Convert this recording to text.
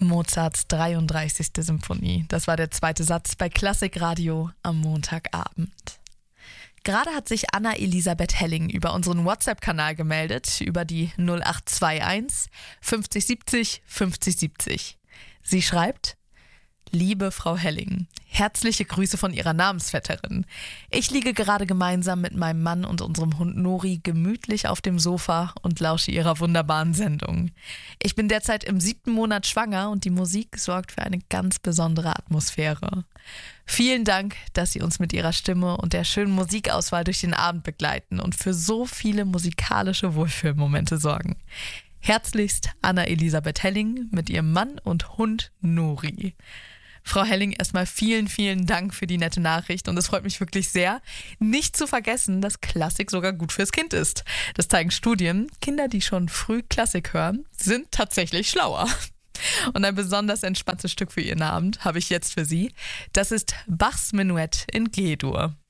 Mozarts 33. Symphonie. Das war der zweite Satz bei Klassikradio am Montagabend. Gerade hat sich Anna-Elisabeth Helling über unseren WhatsApp-Kanal gemeldet, über die 0821 50 70 50 70. Sie schreibt: Liebe Frau Helling, herzliche Grüße von Ihrer Namensvetterin. Ich liege gerade gemeinsam mit meinem Mann und unserem Hund Nori gemütlich auf dem Sofa und lausche Ihrer wunderbaren Sendung. Ich bin derzeit im 7. Monat schwanger und die Musik sorgt für eine ganz besondere Atmosphäre. Vielen Dank, dass Sie uns mit Ihrer Stimme und der schönen Musikauswahl durch den Abend begleiten und für so viele musikalische Wohlfühlmomente sorgen. Herzlichst Anna-Elisabeth Helling mit ihrem Mann und Hund Nori. Frau Helling, erstmal vielen, vielen Dank für die nette Nachricht und es freut mich wirklich sehr. Nicht zu vergessen, dass Klassik sogar gut fürs Kind ist. Das zeigen Studien. Kinder, die schon früh Klassik hören, sind tatsächlich schlauer. Und ein besonders entspanntes Stück für Ihren Abend habe ich jetzt für Sie. Das ist Bachs Menuett in G-Dur.